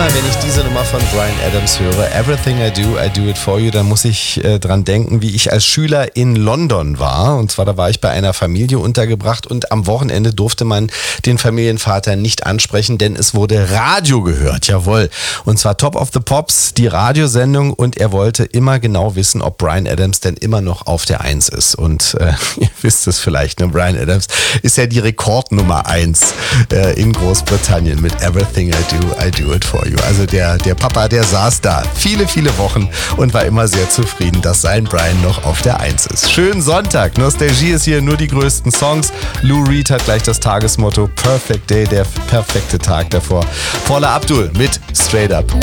Immer wenn ich diese Nummer von Bryan Adams höre, Everything I do it for you, dann muss ich dran denken, wie ich als Schüler in London war. Und zwar, da war ich bei einer Familie untergebracht und am Wochenende durfte man den Familienvater nicht ansprechen, denn es wurde Radio gehört, jawohl. Und zwar Top of the Pops, die Radiosendung, und er wollte immer genau wissen, ob Bryan Adams denn immer noch auf der 1 ist. Und ihr wisst es vielleicht, ne? Bryan Adams ist ja die Rekordnummer 1 in Großbritannien mit Everything I do it for you. Also der Papa, der saß da viele, viele Wochen und war immer sehr zufrieden, dass sein Bryan noch auf der 1 ist. Schönen Sonntag. Nostalgie ist hier, nur die größten Songs. Lou Reed hat gleich das Tagesmotto Perfect Day, der perfekte Tag davor. Paula Abdul mit Straight Up.